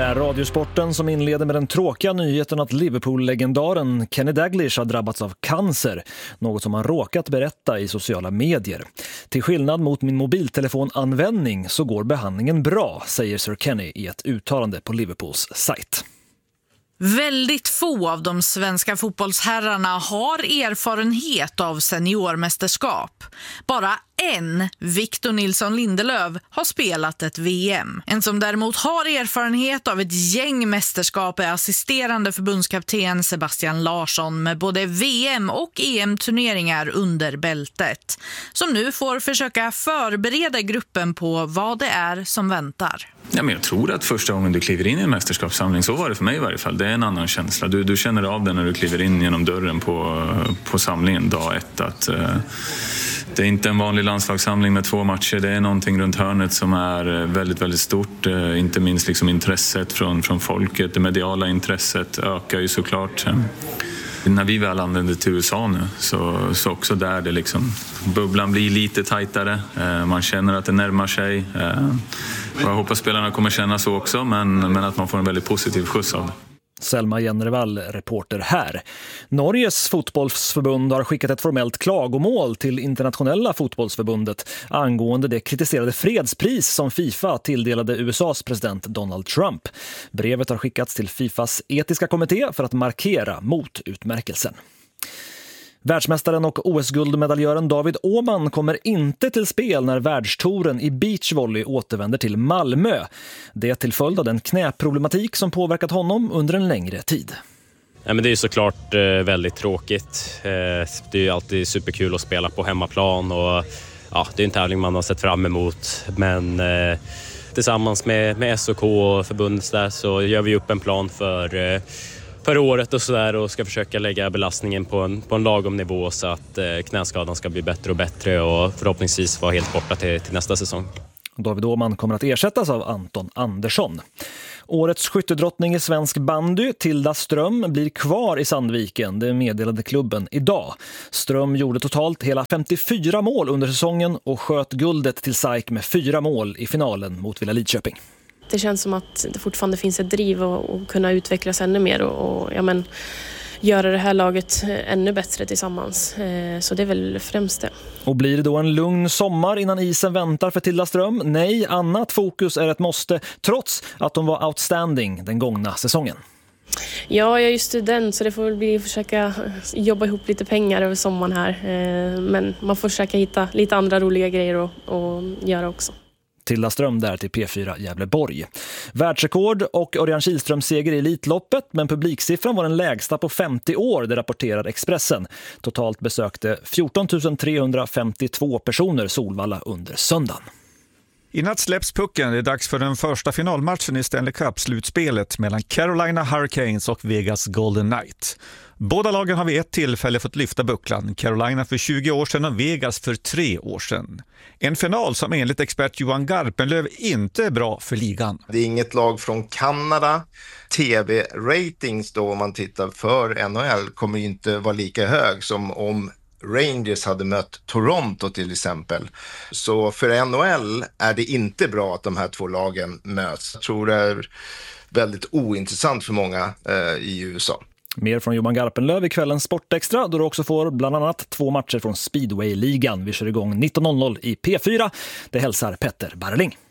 är Radiosporten som inleder med den tråkiga nyheten att Liverpool-legendaren Kenny Dalglish har drabbats av cancer, något som han råkat berätta i sociala medier. Till skillnad mot min mobiltelefonanvändning så går behandlingen bra, säger Sir Kenny i ett uttalande på Liverpools sajt. Väldigt få av de svenska fotbollsherrarna har erfarenhet av seniormästerskap. Bara en, Victor Nilsson Lindelöf, har spelat ett VM. En som däremot har erfarenhet av ett gäng mästerskap är assisterande förbundskapten Sebastian Larsson med både VM- och EM-turneringar under bältet. Som nu får försöka förbereda gruppen på vad det är som väntar. Ja, men jag tror att första gången du kliver in i en mästerskapssamling, så var det för mig i varje fall, det är en annan känsla. Du känner av det när du kliver in genom dörren på samlingen dag ett, att det är inte en vanlig landslagssamling med 2 matcher. Det är någonting runt hörnet som är väldigt, väldigt stort. Inte minst liksom intresset från folket. Det mediala intresset ökar ju såklart. När vi väl anländer till USA nu så också där det liksom, bubblan blir lite tajtare. Man känner att det närmar sig. Och jag hoppas spelarna kommer känna så också, men att man får en väldigt positiv skjuts av det. Selma Jennervall, reporter här. Norges fotbollsförbund har skickat ett formellt klagomål till internationella fotbollsförbundet angående det kritiserade fredspris som FIFA tilldelade USAs president Donald Trump. Brevet har skickats till FIFAs etiska kommitté för att markera mot utmärkelsen. Världsmästaren och OS-guldmedaljören David Åhman kommer inte till spel när världstouren i beachvolley återvänder till Malmö. Det är till följd av den knäproblematik som påverkat honom under en längre tid. Ja, men det är ju såklart väldigt tråkigt. Det är ju alltid superkul att spela på hemmaplan och ja, det är en tävling man har sett fram emot. Men tillsammans med SOK och förbundet där så gör vi upp en plan för året och sådär och ska försöka lägga belastningen på en lagom nivå så att knäskadan ska bli bättre och bättre och förhoppningsvis vara helt borta till nästa säsong. David Åhman kommer att ersättas av Anton Andersson. Årets skyttedrottning i svensk bandy, Tilda Ström, blir kvar i Sandviken, det meddelade klubben idag. Ström gjorde totalt hela 54 mål under säsongen och sköt guldet till SAIK med 4 mål i finalen mot Villa Lidköping. Det känns som att det fortfarande finns ett driv och kunna utvecklas ännu mer och göra det här laget ännu bättre tillsammans. Så det är väl främst det. Och blir det då en lugn sommar innan isen väntar för Tilda Ström? Nej, annat fokus är ett måste, trots att de var outstanding den gångna säsongen. Ja, jag är ju student så det får väl bli försöka jobba ihop lite pengar över sommaren här. Men man får försöka hitta lite andra roliga grejer att göra också. Tilda Ström där till P4 Gävleborg. Världsrekord och Örjan Kihlströms seger i Elitloppet, men publiksiffran var den lägsta på 50 år, det rapporterar Expressen. Totalt besökte 14 352 personer Solvalla under söndagen. I natt släpps pucken. Det är dags för den första finalmatchen i Stanley Cup-slutspelet mellan Carolina Hurricanes och Vegas Golden Knights. Båda lagen har vid ett tillfälle fått lyfta bucklan. Carolina för 20 år sedan och Vegas för 3 år sedan. En final som enligt expert Johan Garpenlöv inte är bra för ligan. Det är inget lag från Kanada. TV-ratings då, om man tittar för NHL, kommer inte vara lika hög som om Rangers hade mött Toronto till exempel. Så för NHL är det inte bra att de här 2 lagen möts. Jag tror det är väldigt ointressant för många i USA. Mer från Johan Garpenlöv i kvällens Sportextra, då du också får bland annat 2 matcher från Speedway-ligan. Vi kör igång 19.00 i P4. Det hälsar Petter Barreling.